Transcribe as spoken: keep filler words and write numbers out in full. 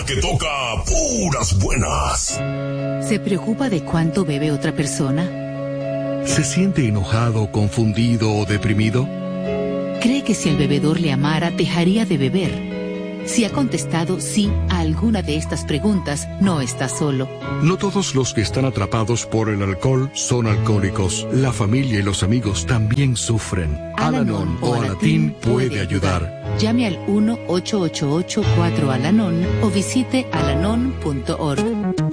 que toca puras buenas. ¿Se preocupa de cuánto bebe otra persona? ¿Se siente enojado, confundido o deprimido? ¿Cree que si el bebedor le amara, dejaría de beber? Si ha contestado sí a alguna de estas preguntas, no está solo. No todos los que están atrapados por el alcohol son alcohólicos. La familia y los amigos también sufren. Al-Anon o Alatín puede ayudar. Llame al uno ocho ocho ocho cuatro Al-Anon o visite alanon punto org.